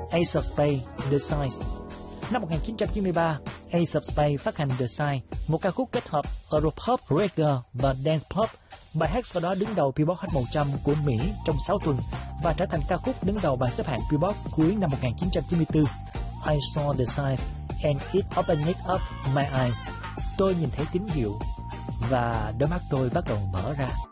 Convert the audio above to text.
Ace of Spades, The Signs. Năm 1993, Ace of Spades phát hành The Signs, một ca khúc kết hợp Europop, reggae và dance pop. Bài hát sau đó đứng đầu Billboard Hot 100 của Mỹ trong 6 tuần và trở thành ca khúc đứng đầu bảng xếp hạng Billboard cuối năm 1994. I saw the signs and it opened up my eyes. Tôi nhìn thấy tín hiệu và đôi mắt tôi bắt đầu mở ra.